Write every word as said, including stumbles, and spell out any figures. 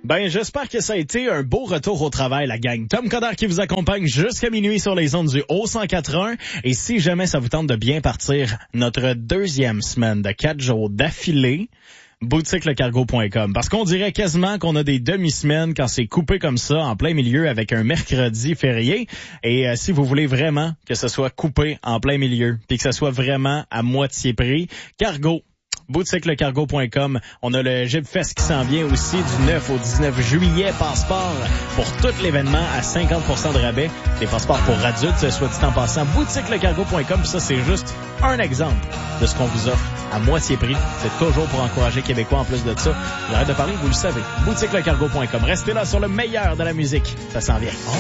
Ben, j'espère que ça a été un beau retour au travail, la gang. Tom Coderre qui vous accompagne jusqu'à minuit sur les ondes du Haut cent quatre-vingts. Et si jamais ça vous tente de bien partir notre deuxième semaine de quatre jours d'affilée, boutique le cargo point com. Parce qu'on dirait quasiment qu'on a des demi-semaines quand c'est coupé comme ça, en plein milieu, avec un mercredi férié. Et euh, si vous voulez vraiment que ce soit coupé en plein milieu, puis que ce soit vraiment à moitié prix, Cargo, boutique le cargo point com. On a le Gibfest qui s'en vient aussi du neuf au dix-neuf juillet. Passeport pour tout l'événement à cinquante pour cent de rabais. Des passeports pour adultes, soit dit en passant. boutique le cargo point com. Ça, c'est juste un exemple de ce qu'on vous offre à moitié prix. C'est toujours pour encourager les Québécois en plus de ça. J'arrête de parler, vous le savez. boutique le cargo point com. Restez là sur le meilleur de la musique. Ça s'en vient.